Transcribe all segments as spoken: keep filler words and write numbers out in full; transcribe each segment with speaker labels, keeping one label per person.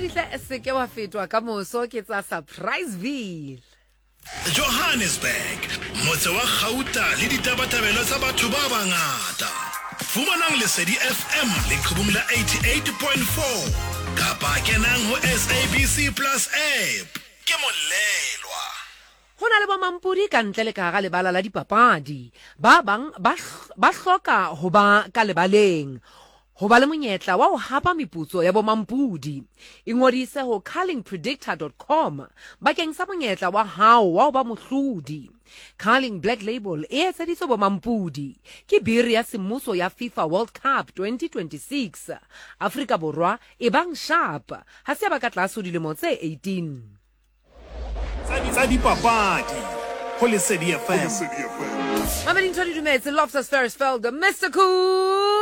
Speaker 1: fihle se ke wa fetwa ka moso ke tsa Surpriseville.
Speaker 2: Johannesburg, motse wa Gauta le ditabatabelo tsa batho ba bangata. Fumanang Lesedi F M le qhubung la eighty-eight point four. Kapa kenang ho S A B C Plus app. Ke molelwa.
Speaker 1: Hona le ba mampudi ka ntle le ka ga lebala la dipapadi. Ba bang ba ba hloka ho ba ka lebaleng. Ho ba le monyetla wa ho hapa meputso ya bo mampudi. Ingodise ho carling predictor dot com bakeng sa monyetla wa hao wa ho ba mohlodi. Carling Black Label e etseditswe bo mampudi. Ke biri ya semmuso ya FIFA World Cup twenty twenty-six. Afrika Borwa e bang sharp ha se ba ka tlase dilemo tse eighteen.
Speaker 2: Tsa dipapadi ho Lesedi F M.
Speaker 1: Mameleng twenty dumetse Loftus Versfeld, Mister Cool.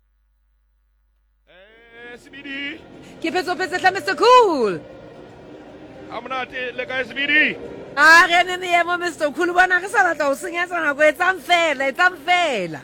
Speaker 3: Sibidi.
Speaker 1: Ke petso petsetla Mister Cool.
Speaker 3: Amonate le ka Sibidi.
Speaker 1: Ah, re ne ne mo Mister Cool bona re sa batla ho senyetsa nako e tsang fela, e tsang fela.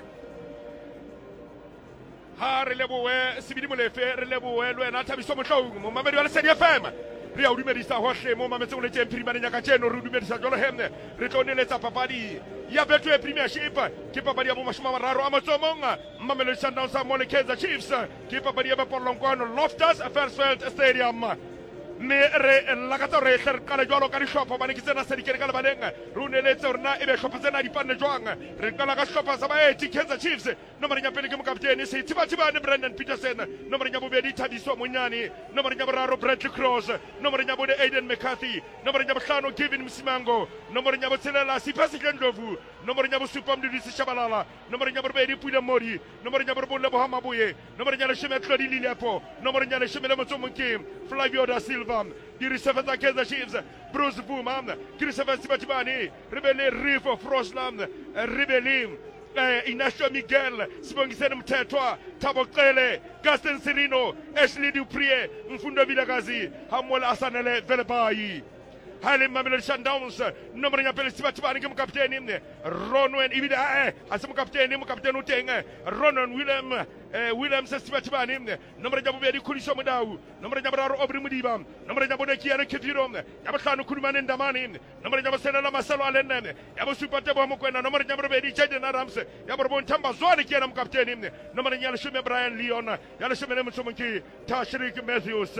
Speaker 3: Ha re leboe Sibidi Molefe, re leboe le wena Thabiso Mohlou, mo mamedi wa Lesedi F M. Re a o dumedisa hohle mo mametseng le teng Premier nya ka tjeno re o dumedisa jolo hemne. Re tlo neletsa papadi ya Betway Premiership ke papadi ya bo mashome a mararo a motsomong. Mamelodi Sundowns mo le Kaizer Chiefs ke papadi ya Bapolongkwano Loftus Versfeld Stadium. Ne re lakatsa re hle re qala jwalo ka dihlopha bane ke tsena se dikere ka lebaleng re uneletse hore na ebe hlopha tsena di panne jwang. Re qala ka hlopha sa baeti Kaizer Chiefs nomoro ya pele ke mokaptene se Tsibatsibane Brandon Peterson, nomoro ya bobedi Thabiso Monyane, nomoro ya boraro Bradley Cross, nomoro ya bone Aiden McCarthy, nomoro ya bohlano Kevin Msimango, nomoro ya botshelela Sipasi Ndlovu, nomoro ya bosupa Mdudisi Shabalala, nomoro ya bobedi Pula Mori, nomoro ya borobole Bohamabuye, nomoro ya leshome Claude Liliapo, nomoro ya leshome le Motsomonke Flavio da Silva, dirisa fa Kaizer Chiefs Bruce Buma, Christopher Tsibatsibane, Rebele Rifo Frostland, Rebelim Eh, Inacio Miguel, Sibongisene Mthethwa, Thabo Qele, Gaston Sirino, Ashley Duprie, Mfundo Vilakazi, Hamola Asanele Velebayi. Hale Mamelodi Sundowns, nomoro ya pele Tsibatsibane ke mokaptene, Ronwen Ibida eh, ha se mokaptene, mokaptene o teng, Ronan Willem eh Williams Tsibatsibane, nomoro ya bobedi Khuliso Modau, nomoro ya boraro Obri Modiba, nomoro ya bone Kiana Kefiro, ya bohlano Khulumane Ndamane, nomoro ya bosenela Masalo Alenne, ya bosupa Tebo Mokwena, nomoro ya bobedi Jaden Adams, ya borobon Thamba Zwane Kiana mokaptene, nomoro ya leshome Brian Leon, ya leshome le Motsomonke Tashrik Matthews.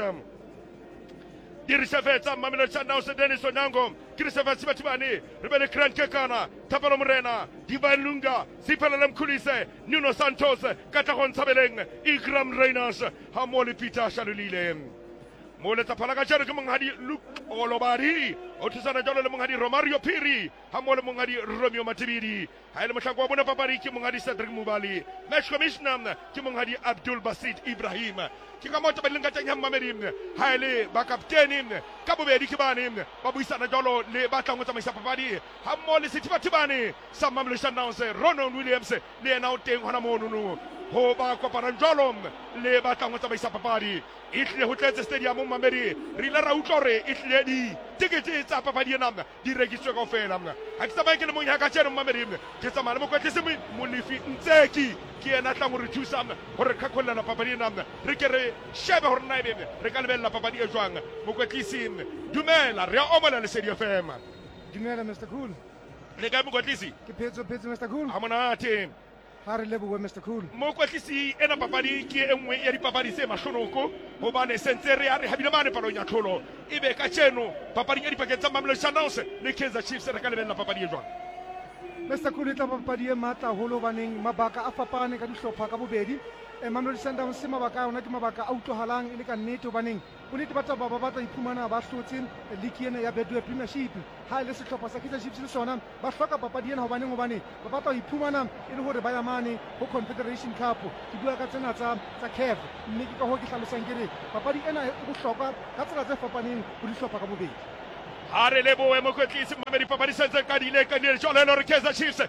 Speaker 3: Dirisa fetsa Mamelodi Sundowns Dennis Onyango, Christopher Tsibatsibane, Rebele Grant Kekana, Tapalo Morena, Divine Lunga, Sipelele Mkhulise, Nuno Santos, Katlego Ntshabeleng, Ikram Reynolds, Hamoli Peter Shalulile. Mole tapala ka jare ke monghadi Luke Olobari, o tsana jalo le monghadi Romario Piri, hamole monghadi Romeo Matibidi, ha ile mohlako wa bona papadi ke monghadi Cedric Mubali, match commissioner ke monghadi Abdul Basit Ibrahim. Ke ka motho ba lenga tanya Mamedi, ha ile ba kapteni ka bobedi ke bane ba buisana jalo le ba tla ngotsa maisa papadi, hamole Tsibatsibane sa Mamelodi Sundowns, Ronan Williams le ena o teng hona mono no. Ho ba kopana jalo le ba tla ngotsa maisa papadi. Itle ho tletse stadium mo Mamedi, re la ra utlwa re itle di tikete tsa papadi ena di rekiswe kaofela. Ha ke tsamaye ke le mong ya ka tsena mo Mamedi, ke tsamaya mo kwetlise mo Lefi Ntseki ke ena tla mo re thusa hore ka kholela papadi ena re ke re shebe hore na ebe re ka lebella papadi e jwang mo kwetlisi. Dumela re a omola Lesedi F M.
Speaker 4: Dumela Mister Cool.
Speaker 3: Le ka mo kwetlisi
Speaker 4: Ke phetso phetso Mister Cool.
Speaker 3: ha monate
Speaker 4: Ha re lebohe Mister Cool.
Speaker 3: mo kwetlisi ena papadi ke enngwe ya dipapadi tse mahlonoko hobane sentse re ya re habile mane palong ya tlholo ebe ka tjeno papadi ya dipakeng tsa Mamelodi Sundowns le Kaizer Chiefs re ka lebella papadi e jwang.
Speaker 4: Mister Cool e tla papadi e matla holo baneng mabaka a fapane ka dihlopha ka bobedi. E Mamelodi Sundowns se mabaka a ona ke mabaka a utlwahalang e le ka nnete baneng o nete batla ba ba batla iphumana ba hlotseng league ena ya Betway Premiership. Ha ile sehlopha sa Kaizer Chiefs le sona ba hloka papadi ena hobaneng hobane ba batla ho iphumana e le hore ba ya mane ho Confederation Cup. Ke bua ka tsena tsa tsa C A F, mme ke ka ho ke hlalosang ke re papadi ena e bohlokwa ka tsela tse fapaneng ho dihlopha ka bobedi.
Speaker 3: Ha re lebohe mokwetlisi Mamedi papadi sentse ka dile ka dile jole le Kaizer Chiefs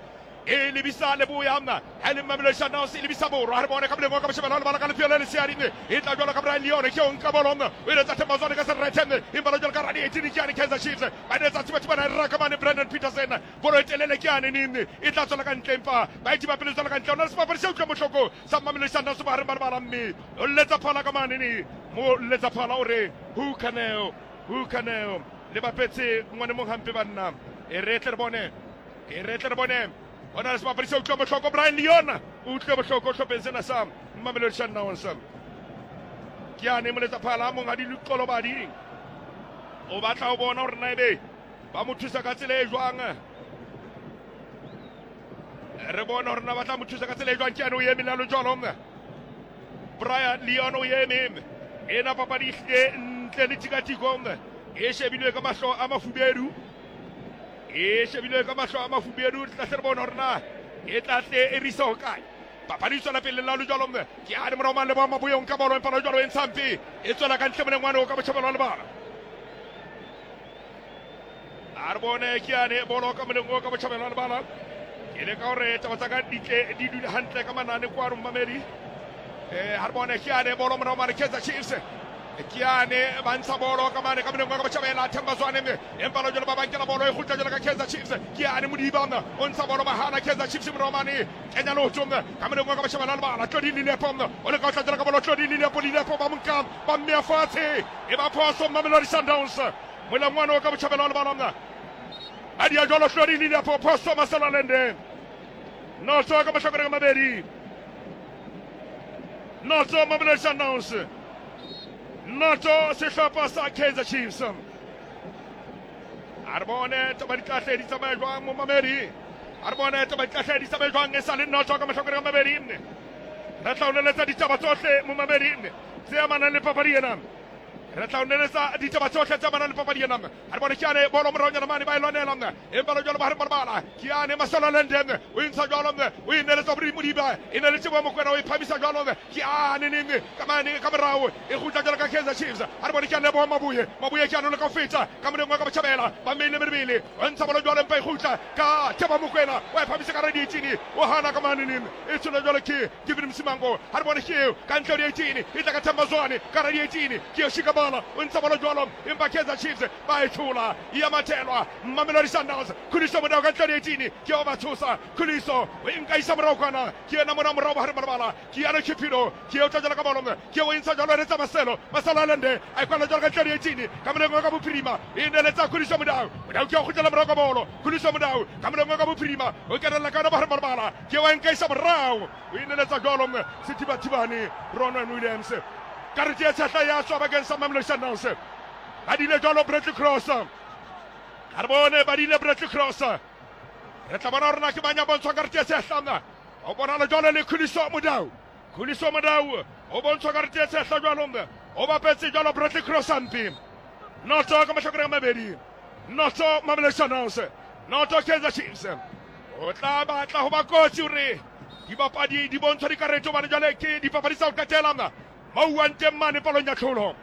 Speaker 3: e lebisa leboya mna ha le Mamelodi Sundowns e lebisa borwa ha re bone ka boleng ka bashebela le bala ka lefelo le searine e tla jwalo ka Brian Leone ke on ka bolona o ile tsa Thembazwane ka serethene e bala jwalo ka radi e tini ke Kaizer Chiefs ba ne tsa tsebetse bana re ka mane Brandon Peterson bolo e telele ke ane nne e tla tswela ka ntlempa ba e ba pele tswela ka ntlempa ona se ba se utlwa mohloko sa Mamelodi Sundowns ba re ba bala mme o letsa phala ka mane ni mo letsa phala ore who caneo who caneo le ba petse ngwane mo hampe banna e retle bone e retle bone ona se ba se utlwa mohloko Brian Leone o utlwa mohloko hlopeng sena sa Mamelodi Sundowns ke ane mo letsa phala mo ngadi luqolo ba di o batla o bona hore na ebe ba mo thusa ka tsela e jwang re bona hore na batla mo thusa ka tsela e jwang ke ane o eme la lo jwalo mna Brian Leone o eme ena papadi hle ntle le tikatiko mna e shebilwe ka mahlo a mafubedu e shebilwe ka mahlo a mafubedu tla se re bona hore na e tla tle e risa ho kae papadi tswela pele la lo jwalo mna ke ane morao mang le ba maboyong ka bolo empa lo jwalo e ntsampe e tswela ka ntle monengwane o ka botjhabelo le bana arbone ke ane bolo ka monengo ka botjhabelo le bana ke le ka hore taba tsa ka ditle di dula hantle ka manane kwa ro mamedi eh arbone ke ane bolo morao mang Kaizer Chiefs ke ane ba ntsha bolo ka mane ka monengo ka botjhabela Thembazwane me empa lo jwalo ba bankela bolo e khutla jwalo ka Kaizer Chiefs ke ane Modiba mna o ntsha bolo bahana Kaizer Chiefs morao mane kenya lo tsomna ka monengo ka botjhabela le bana tlodi le pomna o le ka tla jwalo ka bolo tlodi le poli le po ba monkam ba mmea fatshe e ba phoso Mamelodi Sundowns molangwana ka botjhabela le bana mna adia jolo tlodi le po phoso Masalalende no so ka bashakore ka mabedi no so Mamelodi Sundowns Noto sehlopha sa Kaizer Chiefs arbone tabadi kahle di tsamaya jwang mo mamedi arbone tabadi kahle di tsamaya jwang e sale noto ka mahlokore ka mabedi nne re tla uneletsa ditaba tsohle mo mamedi nne tse amanang le papadi ena re tla uneletsa ditaba tsohle tse amanang le papadi ena arbone ke ane bolo moronyana mane ba e lwanela mna empa lo jwalo ba re bala ke ane Masalalende o intsha jwalo mna o ineletsa bri Modiba ina le tsebo mo kwena o iphamisa jwalo mna ke ane nne ka mane ka morao e khutla jwalo ka Kaizer Chiefs arbone ke ane bo mabuye mabuye ke ane le ka fetsa ka monengo ka botjhabela ba mele merebele o ntsha bolo jwalo empa e khutla ka tsebo mo kwena o iphamisa ka radi tini o hana ka mane nne e tshola jwalo ke ke Vin Msimango arbone ke ka ntlo di tini e tla ka Thembazwane ka radi tini ke shika bala o ntsha bolo jwalo empa Kaizer Chiefs ba e thula ya matelwa Mamelodi Sundowns Khuliso mo ka ntlo di tini ke o ba thusa Khuliso o nka isa morao kana ke ena mona morao ba re bala ke ana Kipiro ke o tla ka bolo ke o intsha jwalo re tsa Maselo Masalalende ai kwa jwalo ka ntlo di tini ka monengo ka bophirima e ne le tsa Khuliso modao modao ke o khutla morao ka bolo Khuliso modao ka monengo ka bophirima o ke rela kana ba re bala ke o nka isa morao o ine le tsa jwalo mo Sithiba Thibani Ronwen Williams karete ya tshahla ya tswa bakeng sa Mamelodi Sundowns ba dile jwalo Bradley Cross ha bone ba dile Bradley Cross re tla bona rona ke banya bontshwa karete ya tshahla o bona le jwalo le Khuliso modao Khuliso modao o bontshwa karete ya tshahla jwalo mna o ba petse jwalo Bradley Cross ampi noto ka mahlokore mabedi noto Mamelodi Sundowns noto Kaizer Chiefs o tla batla ho ba kotsi hore di bapadi di bontshwa dikarete bana jwale ke di papadi sa o katela mna mauante mane palong ya tlholo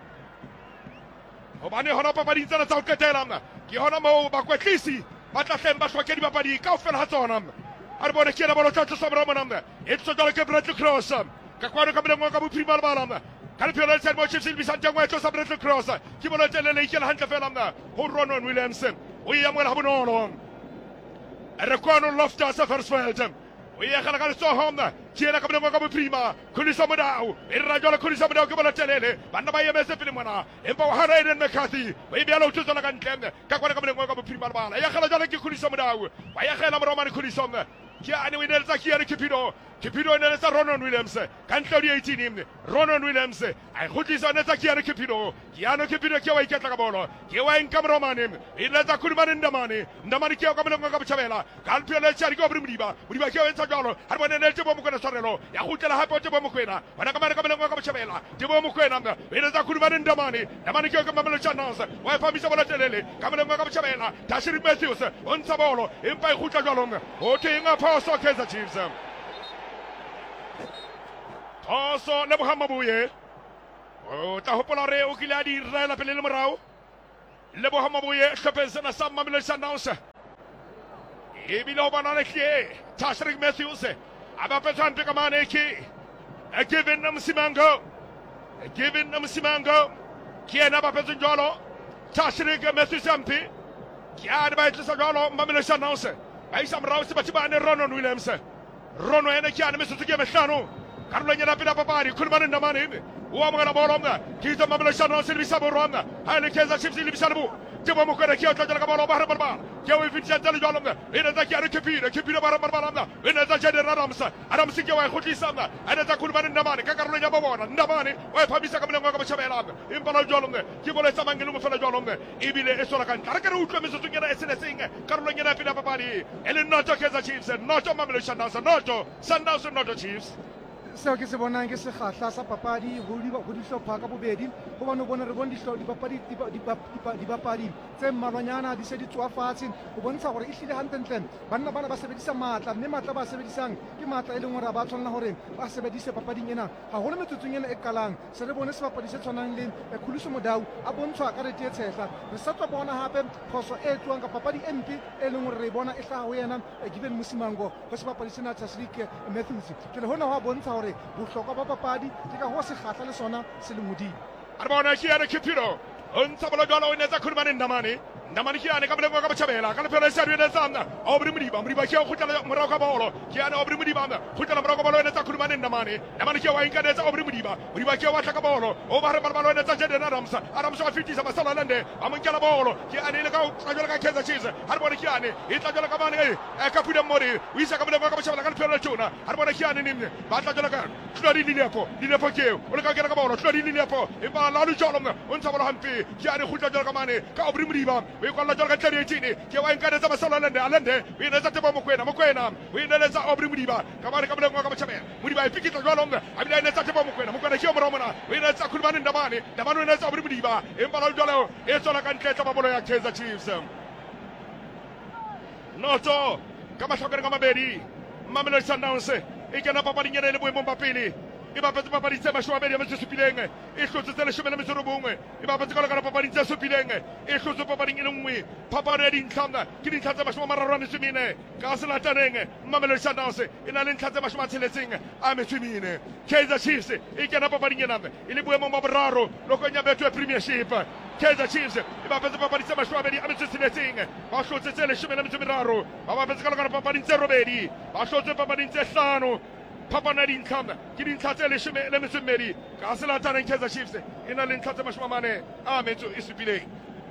Speaker 3: hobane hona papadi tsena tsa o qetela mna ke hona mo ba kwetlisi ba tla hleng ba hloke di papadi kaofela ha tsona a re bone ke ena bolo tla tsosa morao mona mna e tsosa jwalo ke Bradley Cross ka kwano ka monengo ka bophirima le bala mna ka lephelo le tsene mo Chiefs le bisang tengwe e tlosa Bradley Cross ke bolo e telele e ikela hantle fela mna ho Ronwen Williams o e amohela ha bonolo re kwano Loftus Versfeld o e gala ka letsoho mna ke ena ka monengo ka bophirima Khuliso modao e re ra jwalo Khuliso modao ke bolo telele banna ba emetse pele mona empa o hana Aiden McCarthy o e beala o tsotsela ka ntle ka kwana ka monengo ka bophirima le bala ya gala jwalo ke Khuliso modao ba ya gela morao mane Khuliso mna ke ane o ineletsa ke ane Kipiro Kipiro ineletsa Ronwen Williams ka ntle di eighteen Ronwen Williams a khutlisa ineletsa ke ane Kipiro ke ane Kipiro ke wa iketla ka bolo ke wa enka morao mane ineletsa Khulumane Ndamane Ndamane ke ka monengo ka botjhabela ka lepelo le tshari ke obri Modiba Modiba ke wa ntsa jwalo ha bona ne tebo mo kwena tshwarelo ya khutlela hape o tebo mo kwena bona ka mane ka monengo ka botjhabela tebo mo kwena mna ineletsa Khulumane Ndamane Ndamane ke ka Mamelodi Sundowns wa phamisa bolo telele ka monengo ka botjhabela Tashiri Matthews o ntsa bolo empa e khutla jwalo mna o tenga phoso Kaizer Chiefs phoso le Bohamabuye o tla hopola re o kile a di rela pele le morao le Bohamabuye hlopheng sena sa Mamelodi Sundowns ebile o bona le hle Tashrik Matthews a bapetswa hampe ka mane ke a given Msimango a given Msimango ke ena bapetsweng jwalo Tashrik Matthews hampe ke a ba itlisa jwalo Mamelodi Sundowns ba isa morao Sebatsi ba ne Ronon Williams Rono ene ke ane metsotso ke mehlano karolong ya pele ya papadi Khulumane Ndamane o amogela bolo mna ke itse Mamelodi Sundowns le bisa borwa ha le Kaizer Chiefs le bisa lebo Tebo Mokwena ke o tla ka bolo ba re barba ke o fitsa tsa le jwalo mna ene tsa ke are kepile kepile ba re barba mna ene tsa jene Adams Adams ke wa khotlisa mna ene tsa Khulumane Ndamane ka karolong ya bona Ndamane o e phamisa ka molengo ka botjhabela mna empa la jwalo mna ke bolo tsa mangelo mo fela jwalo mna ebile e sola ka nka re ka re utlwa metsotso ke na S N S eng karolong ya pele ya papadi ele noto Kaizer Chiefs noto Mamelodi Sundowns noto Sundowns noto Chiefs
Speaker 4: seo ke se bonang ke sekgahla sa papadi go dihlopha ka bobedi gobane o bone re bone dibapadi tse mmalwanyana di se di tswa fatshe go bontsha gore e hlile gantlentle banna bana ba sebedisa maatla mme maatla ba sebedisang ke maatla e leng gore ba tshwanela gore ba sebedise papading ena gagolo metsotsong ena e kalang se re bone sebapadi se tshwanang le Khuliso Modau a bontshwa ka rete e tshehla re sa tswa bona gape phoso e tswang ka papadi e mpe e leng gore re e bona e hlaga go yena Given Msimango go sebapadi sena Tashrik Matthews ke le hona go bontsha gore bohlokwa ba papadi ke ka go se kgatla le sona se le modimo
Speaker 3: a bona ke ane Kipiro o ntsa bola jwalo o ne tsa Khulumane Ndamane Ndamane ke ane ka molengo ka botjhabela ka lefelo se re tsa mna a obri modiba modiba ke go tla morao ka bolo ke ane obri modiba mna go tla morao ka bolo ene tsa Khulumane Ndamane Ndamane ke wa inka tsa obri modiba modiba ke wa tla ka bolo o ba re balo ene tsa Jene Adams Adams wa fitisa masala lande a monkela bolo ke ane le ka tla jwalo ka Kaizer Chiefs ha bona ke ane e tla jwalo ka mane e ka Pula Mori o isa ka molengo ka botjhabela ka lefelo tjona ha bona ke ane nimne ba tla jwalo ka Tlodi Linepo Linepo ke o le ka kena ka bolo Tlodi Linepo e ba la lu jwalo mna o ntsa bolo hampe ke ane go tla jwalo ka mane ka obri modiba o e kwalla jwalo ka Tlodi ke wa nka tsa masala lande alande o ine tsa Tebo Mokwena Mokwena o ine le tsa obri modiba ka mane ka molengo ka botjhabela modiba e fikitla jwalo mna a bile ine tsa Tebo Mokwena Mokwena ke o morao mona o ine tsa Khulumane Ndamane Ndamane o ine tsa obri modiba e mpa la jwalo e tsona ka ntle tsa babolo ya Kaizer Chiefs noto ka mahlokore ka mabedi Mamelodi Sundowns e kena papading ena le boemong ba pele e bapetse papadi tse mashome a mabedi a metso e supileng e hlotse tse leshome le metso e robongwe e bapetse ka lekana papading tse supileng e hlotse papading e le nngwe phapano ya dintlha ke dintlha tse mashome a mararo a metso e mene ka selataneng Mamelodi Sundowns e na le ntlha tse mashome a tsheletseng a metso e mene Kaizer Chiefs e kena papading ena e le boemong ba boraro lokong ya betho ya Premiership Kaizer Chiefs e bapetse papadi tse mashome a mabedi a metso e tsheletseng ba hlotse tse leshome le metso e meraro ba bapetse ka lekana papading tse robedi ba hlotse papading tse hlano Papa dintlha ke dintlha tse leshome le metso e mmedi ka selataneng Kaizer Chiefs e na le ntlha tse mashome a mane a metso e supileng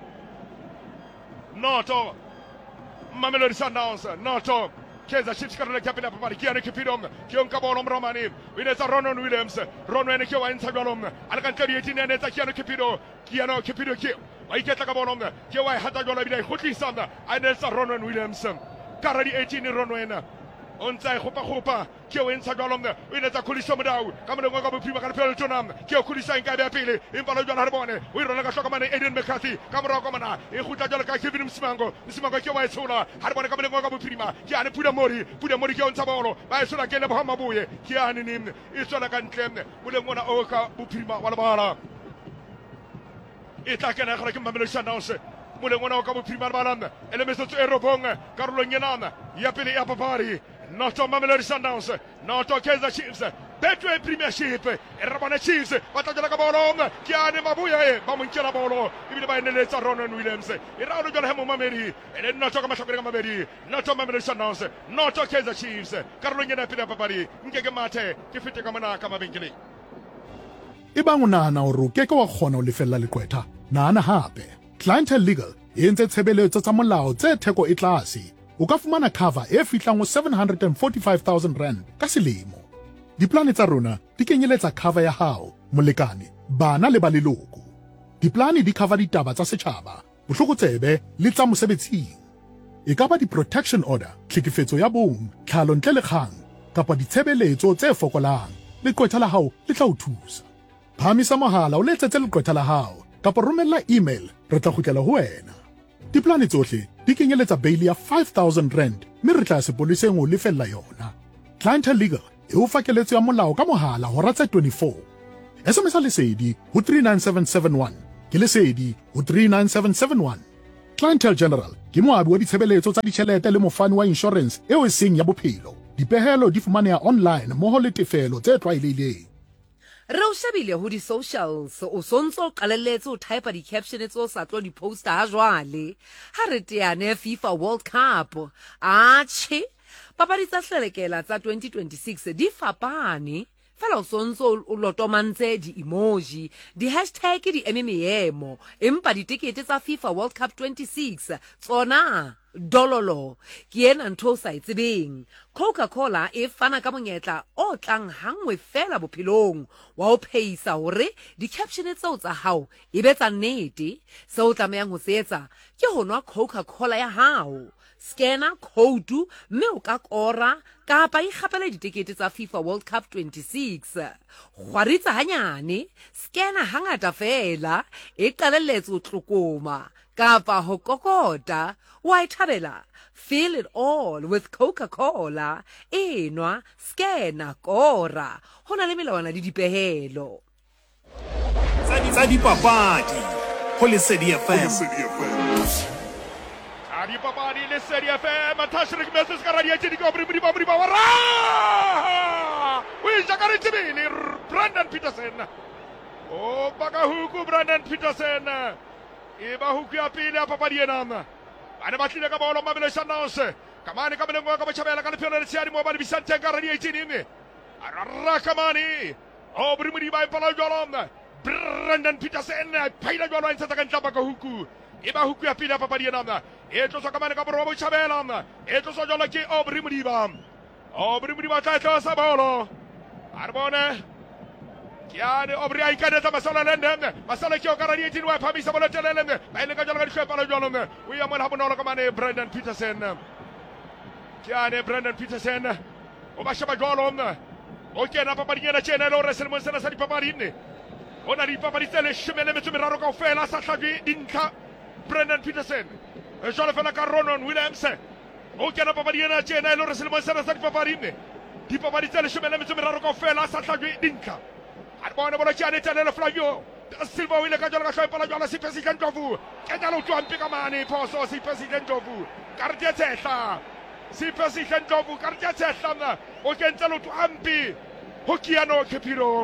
Speaker 3: noto Mamelodi Sundowns noto Kaizer Chiefs ka rele kapela papadi ke ane Kipidom ke on ka bolo mromane o ine tsa Ronon Williams Rono ene ke wa ntsha jwalom ala ka ntedi etine ene tsa ke ane Kipido ke ane Kipido ke wa iketla ka bolo ke wa hata jwala bile khotlisa a ene tsa Ronon Williams ka re di eighteen Rono ena on tsa khopa khopa ke o ntsha jwalo mna o ine tsa Khuliso Modau ka molengo ka bophirima ka lefelo tjona ke o Khulisa nka ba pele empa lo jwala re bone o irona ka hloka mane Eden McCarthy ka morao ka mana e khutla jwalo ka Kevin Msimango Msimango ke wa etshola ha re bone ka molengo ka bophirima ke ane Pula Mori Pula Mori ke o ntsha bolo ba etshola ke le bohama boye ke ane nim e tshola ka ntle molengo na o ka bophirima wa lebala e tla kena gore ke Mamelodi Sundowns molengo na o ka bophirima wa lebala ele metsotso e robong karolong ena ya pele ya papadi noto Mamelodi Sundowns noto Kaizer Chiefs Betway Premiership e rabana Chiefs ba tla ka bolo ke ane mabuya e ba monkela bolo ibile ba ene le tsa Ronon Williams e ra lo jwala hemo Mamedi e noto ka mahlokore ka mabedi noto Mamelodi Sundowns noto Kaizer Chiefs karolo ngena pele papadi nkeke mathe ke fete ka mona ka mabenkele
Speaker 5: e bang o nahana hore o keke wa kgona ho lefella leqwetha nahana hape Clientele Legal e entse tshebeletso tsa molao tse theko e tlase o ka fumana cover e fihlang ho seven hundred forty-five thousand rand ka selemo diplane tsa rona di kenyeletsa cover ya hao molekane bana le ba leloko diplane di cover ditaba tsa setjhaba bohlokotsebe le tsa mosebetsing e ka ba di-protection order tlhekefetso ya bong tlhalo ntle le kgang kapa ditshebeletso tse fokolang leqwetha la hao le tla o thusa phamisa mohala o letsetse leqwetha la hao kapa romella email re tla kgutlela ho wena diplane tsohle di kenyeletsa bail ya five thousand rand mme re tla sepoliseng o lefella yona Clientele Legal e o fa keletso ya molao ka mohala hora tse twenty-four S M S lesedi ho three nine seven seven one ke lesedi ho three nine seven seven one Clientele General ke moabi wa ditshebeletso tsa ditjhelete le mofani wa insurance eo e seng ya bophelo. Dipehelo di fumaneha online mmoho le tefelo tse tlwaelehileng.
Speaker 1: Re o shebile ho di-socials o sontso o qalelletse ho typa di-caption tse o sa tlo di-poster ha jwale ha re teane FIFA World Cup. Atjhe, papadi tsa hlelekela tsa twenty twenty-six di fapane fela o sontso o lotomantse di-emoji di-hashtag di eme meemo empa ditekete tsa FIFA World Cup twenty-six tsona dololo ke ena ntho o sa e tsebeng. Coca-Cola e fana ka monyetla o tlang hangwe fela bophelong wa ho phehisa hore di-caption tseo tsa hao e be tsa nnete. Se o tlamehang ho se etsa ke ho nwa Coca-Cola ya hao, scanner code mme o ka kora kapa ikgapela ditekete tsa FIFA World Cup twenty-six. Khwaritsa hanyane, scanner hangata fela e qalelletse ho tlokoma kapa ho kokota. Wa ithabela, feel it all with Coca-Cola. Enwa, scanner, kora. Hona le melawana le dipehelo.
Speaker 2: Tsa dipapadi ho Lesedi F M.
Speaker 3: Tsa dipapadi Lesedi F M. Tashrik Moses ka radio tshedi ka bri bri bri ba ra. Wi jakare tshibili Brandon Peterson. O baka huku Brandon Peterson. E ba huku ya pele ya papadi ena. Ana batlile ka bolo Mamelodi Sundowns. Kamane ka melengo ka bachabela ka lephelo le tsiadi mo ba di bisante ka radio eighteen mme. Arara Kamane. O bri bri ba impala jolom. Brandon Peterson paila jolo a ntshetsa ka ntlapa ka huku e ba huku ya pele ya papadi ena e tlosa kamane ka borwa botjhabela e tlosa jolo ke Aubrey Modiba Aubrey Modiba tla tlosa bolo a re bone ke ane Aubrey a ikanetsa masala lendem masala ke o ka radio eighteen wa phamisa bolo telele ba ile ka jolo ka dishwepa la jolo o ya mona ha bonolo kamane Brandon Peterson ke ane Brandon Peterson o ba sheba jolo o kena papadi ena tjena le hore selemo sena sa dipapadi ne ona di papadi tsele shemele metso meraro kaofela sa hlajwe dintlha Brandon Peterson e jwale fela ka Ronon Williams o kena papadi ena tjena e le hore selemo sena sa dipapadi ne dipapadi tsele shemele metso meraro kaofela sa hlajwe dintlha a bona bona tjane telele Flavio Silva o ile ka jwale ka hloepa la jwale Sipho Ndlovu kenya lo tswampe ka mane phoso Sipho Ndlovu karete ya tshehla Sipho Ndlovu karete ya tshehla o kentse lo tswampe ho Kiano Kepiro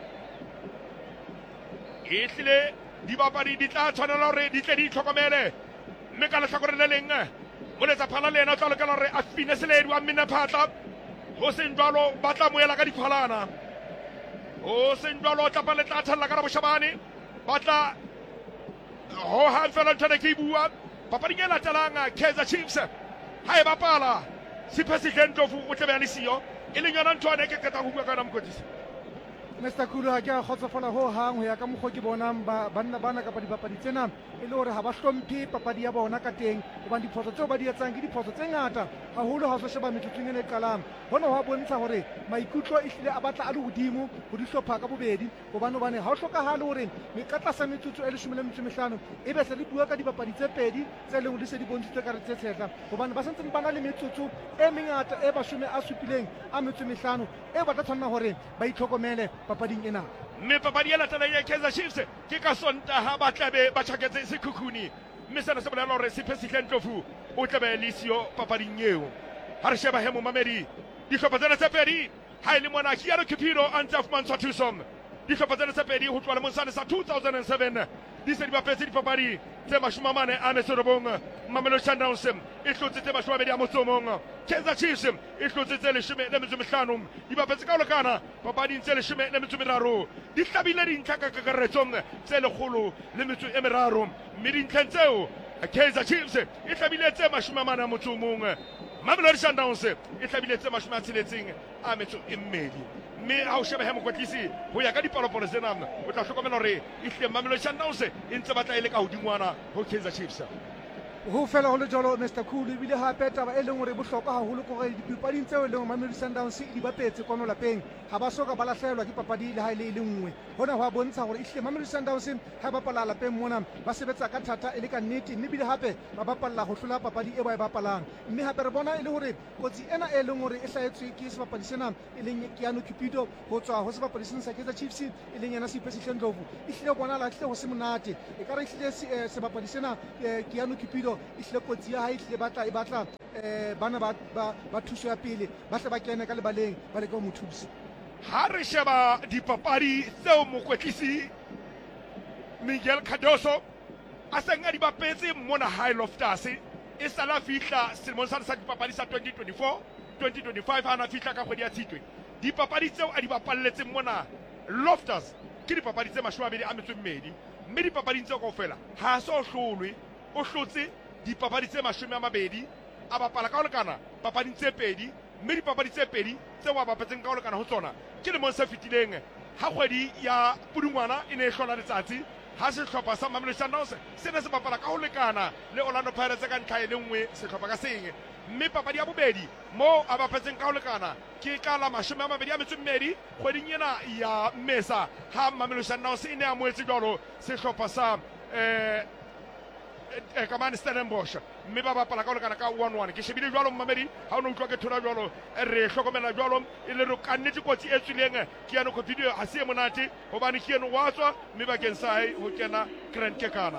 Speaker 3: e tlile di bapadi di tla tshwanela hore di tle di itlhokomele mme ka lehlakore le leng moletsa phala le ena o tla lokela hore a fine seledi wa mmine phatla ho seng jwalo ba tla moela ka diphalana ho seng jwalo o tlapa le tla thalla ka boshabane ba tla ho hang fela ntho ne ke bua papading e latelang Kaizer Chiefs ha e bapala Sipho Ndlovu o tle be le siyo e leng yona ntho ne ke qeta ho bua ka yona mokotisi
Speaker 4: Mister Kulu ha ke a kgotsofola ho hang ho ya ka mokgo ke bonang banna bana kapa dibapadi tsena e le hore ha ba hlomphe papadi ya bona ka teng hobane diphoso tseo ba di etsang ke diphoso tse ngata haholo ha o so sheba metsotsong ena e qalang hona ho a bontsha hore maikutlo e hlile a batla a le hodimo ho di hlopha ka bobedi hobane hobane ha o hlokahale hore me ka tlasa metsotso e leshome le metso e mehlano e be se di bua ka dibapadi tse pedi tse leng di se di bontshitswe ka re tse tshehla hobane ba sentse ba na le metsotso e mengata e bashome a supileng a metso e mehlano e ba tla tshwanela hore ba itlhokomele papading ena
Speaker 3: mme papadi ya latela ya Kaizer Chiefs ke ka Sontaha ba tlabe ba tjhaketse sekhukhuni mme sena se bolela hore Sipho Ndlovu o tlabe le siyo papading eo ha re sheba he mo mamedi dihlopha tsena tse pedi ha ile mona Kiano Kepiro a ntse a fumantshwa thuso dihlopha tsena tse pedi ho tloha lemong sane sa two thousand seven di se di bapetse dipapadi tse mashome a mane a metso e robong Mamelodi Sundowns e hlotse tse mashome a mabedi a motso o mong Kaizer Chiefs e hlotse tse leshome le metso e mehlano di bapetse ka ho lekana papading tse leshome le metso e meraro di hlabile dintlha ka kakaretso tse lekgolo le metso e meraro mme dintlheng tseo Kaizer Chiefs e hlabile tse mashome a mane a motso o mong Mamelodi Sundowns e hlabile tse mashome a tsheletseng a metso e mmedi mme ha o sheba he mokwetlisi ho ya ka dipalopalo tsena o tla hlokomela hore e hlile Mamelodi Sundowns e ntse batla ile ka hodingwana ho Kaizer Chiefs
Speaker 4: ho fela ho le jalo Mister Khulu ebile hape taba e leng hore bohlokwa haholo ke gore dipapading tseo e leng Mamelodi Sundowns di bapetse kono lapeng ha ba soka ba lahlehelwa ke papadi le ha ile le nngwe hona ho bontsha hore ehlile Mamelodi Sundowns ha ba bapala lapeng mona ba sebetsa ka thata e le ka nnete mme bile hape ba bapalla ho hlola papadi e ba e bapalang mme hape re bona e le hore kotsi ena e leng hore e hlahetswe ke sebapadi sena e leng Keanu Cupido ho tswa ho sebapadi sena sa Kaizer Chiefs e leng yena Sipho Ndlovu ehlile bona la hle ho se monate e ka re ehlile sebapadi sena Keanu Cupido ehlile kotsi ya hae ehlile batla e batla eh bana ba ba thuso ya pele ba tle ba kene ka lebaleng ba le ka mo thusa
Speaker 3: ha re sheba dipapadi tseo mokwetlisi Miguel Cardoso a seng a di bapetse mona High Loftus e sala fihla selemong sa dipapadi sa twenty twenty-four twenty twenty-five ha na fihla ka kgwedi ya Tshitwe dipapadi tseo a di bapalletseng mona Loftus ke dipapadi tse mashome a mabedi a metso e mmedi mme dipapading tseo kaofela ha so hlolwe o hlotse dipapadi tse mashome a mabedi a bapala ka ho lekana papading tse pedi mme dipapadi tse pedi tse wa bapatseng ka ho lekana ho tsona ke lemong se fetileng ha kgwedi ya Pudungwana e ne e hlola letsatsi ha sehlopha sa Mamelodi Sundowns se ne se bapala ka ho lekana le Orlando Pirates ka ntlha e le nngwe sehlopha ka seng mme papadi ya bobedi mo a bapatseng ka ho lekana ke ka la mashome a mabedi a metso e mmedi kgweding ena ya Mmesa ha Mamelodi Sundowns e ne a moetse jwalo sehlopha sa eh e kamane Stellenbosch mme ba bapala ka ho lekana ka one one ke shebile jwalo Mmamedi ha o no utlwa ke thola jwalo re hlokomela jwalo e le re ka nnete kotsi e tswileng Keanu Cupido ha se monate hobane Keanu wa tswa mme bakeng sa hae ho kena Grant Kekana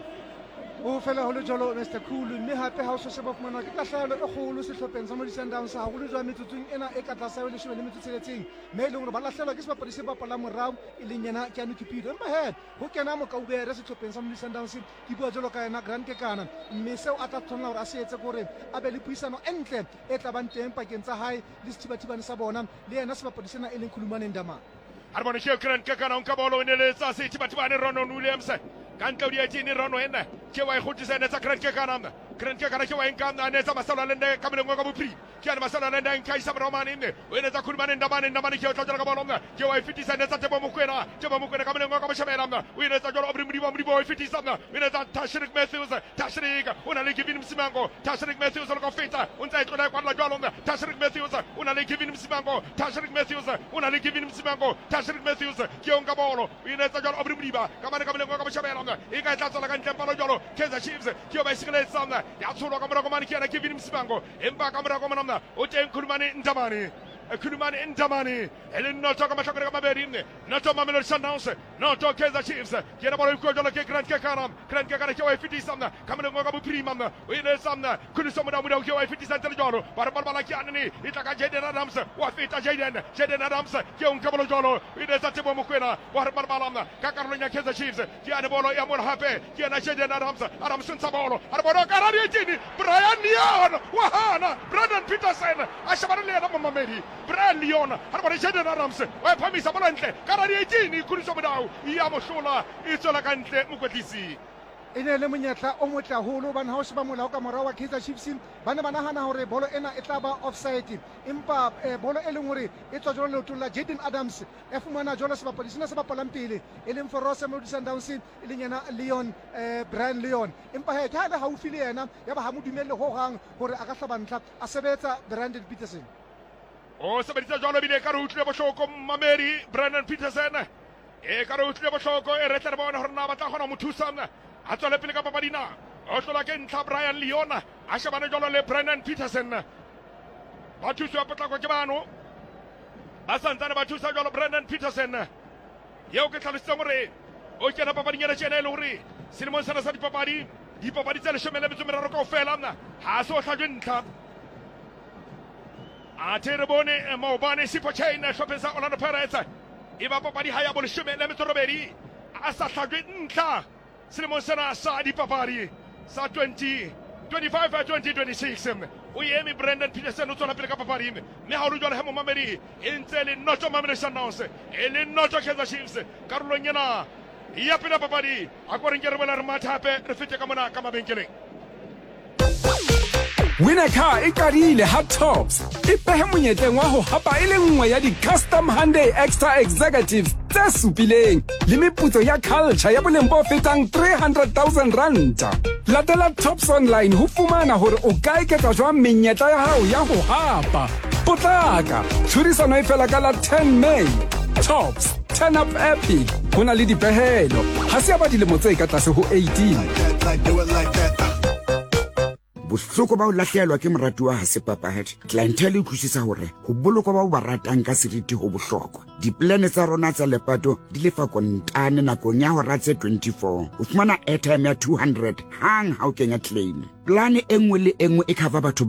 Speaker 4: o fela ho le jalo Mister Khulu mme hape ha o so sheba fumana ke kahlalo e kgolo sehlopheng sa Mamelodi Sundowns ha go le jwa metsotsong ena e ka tlasa le shebele metsotsheletseng mme e leng hore ba lahlehelwa ke sebapadi se bapala morao e leng yena Keanu Cupido empa he ho kena mo kaubere sehlopheng sa Mamelodi Sundowns di bua jalo ka yena Grant Kekana mme seo a tla tshwanela hore a se etse gore a be le puisano e ntle e tla bang teng pakeng tsa hae le sethibathibane sa bona le yena sebapadi sena e leng Khulumane Ndamane
Speaker 3: a re bone ke Grant Kekana o nka bolo e ne le tsa sethibathibane Ronon Williams kantle o di etsene Rono ena ke wa e khotisa ena tsa Grant Kekana Grant Kekana ke wa e nka ane tsa Masalo Lende ka moleng wa ka bophiri ke ana Masalo Lende nka isa Romane mme o ene tsa Khulumane Ndamane Ndamane ke o tla ka bolo nna ke wa e fitisa ena tsa Tebo Mokwena Tebo Mokwena ka moleng wa ka boshamela nna o ene tsa jolo Obri Modibo Modibo o e fitisa nna o ene tsa Tashrik Matthews Tashrik o na le Kevin Msimango Tashrik Matthews o ka feta o ntsa e tlola kwa la jolo nna Tashrik Matthews o na le Kevin Msimango Tashrik Matthews o na le Kevin Msimango Tashrik Matthews ke o nka bolo o ene tsa jolo Obri Modibo ka mane ka moleng wa ka boshamela nna e ka tla tsala ka ntle palo jolo Kaizer Chiefs ke o ba isigeletsa nna ya tsholwa ka mora go mane ke ana Kevin Msimango empa ka mora go mona o teng Khulumane Ndamane Khulumane Ndamane ele noto ka mahlakore ka mabedi mme noto Mamelodi Sundowns noto Kaizer Chiefs ke na bolo ko jolo ke Grant Kekana Grant Kekana ke wa fitisa nna ka mona go ka bophirima nna o ile samna Khuluso moda moda ke wa fitisa ntle jolo ba ba bala ke anene e tla ka Jaden Adams wa fita Jaden Jaden Adams ke o nka bolo jolo o ile sa Tebo Mokwena wa ba bala nna ka karolo nya Kaizer Chiefs ke ana bolo ya mona hape ke na Jaden Adams Adams ntsa bolo ara bolo ka radi etini Brian Leon wa hana Brandon Peterson a shabana le na Mamedi Brian Leon ha ba Jaden Adams wa phamisa bola ntle ka radi etini Khuluso modao ya moshula e tsola ka ntle mokwetlisi
Speaker 4: e ne le monyetla o motle haholo bana ha o sheba molao ka morao wa Kaizer Chiefs ba ne ba nahana hore bolo ena e tla ba offside empa bolo e leng hore e tswa jolo leotong la Jaden Adams e fumana jolo sebapadi sena se bapalang pele e leng Forose Mamelodi Sundowns e leng yena Leon Brian Leon empa he ka le haufi le yena ya ba ha mo dumelle ho hang hore a ka hlabantla a sebetsa Brandon Peterson
Speaker 3: o sebedisa jolo bile ka re utlwe bohloko Mamedi Brandon Peterson e ka re utlwe bohloko e re tla bona hore na ba tla kgona mo thusa a tswele pele ka papadina o hlola ke ntlha Brian Leon a shebane jolo le Brandon Peterson ba thusa potlako ke bano ba santsane ba thusa jolo Brandon Peterson yeo ke tlhalositse gore o kena papadinyana tjena e le gore selemong sena sa dipapadi dipapadi tse leshome le metso e meraro kaofela ha se o hlajwe ntlha a tere bone maobane Sipho hlopheng sa Orlando Pirates e ba papadi ha ya bo leshome le metso e robedi a sa hlajwe ntlha selemong sena sa dipapadi sa twenty twenty-five twenty twenty-six o eme Brandon Peterson o tswela pele ka papadi mme ha o le jwale he Mamedi e ntse le noto Mamelodi Sundowns e le noto Kaizer Chiefs karolong ena ya pele papadi a ko reng ke re bola re matha hape re fete ka mona ka mabenkeleng
Speaker 6: Winner car e qadile Hard Tops e pehe monyetleng wa ho hapa e le nngwe ya di-Custom Hyundai Extra Executives tse supileng le meputso ya culture ya boleng bo fetang three hundred thousand ranta latela Tops Online ho fumana hore o ka eketsa jwang menyetla ya hao ya ho hapa. Potlaka, tshwarisano e fela ka la ten May. Tops, turn up epic. Ho na le dipehelo. Ha se ba dilemo tse ka tlase ho eighteen.
Speaker 7: Bohloko ba o lahlehelwa ke moratuwa ha se papadi. Clientele e utlwisisa hore ho bolokwa ba o ba ratang ka seriti ho bohlokwa. Diplane tsa rona tsa lepato di lefa kontane nakong ya hora tse twenty-four. O fumana airtime ya two hundred hang ha o kenya claim. Plane e nngwe le e nngwe e cover batho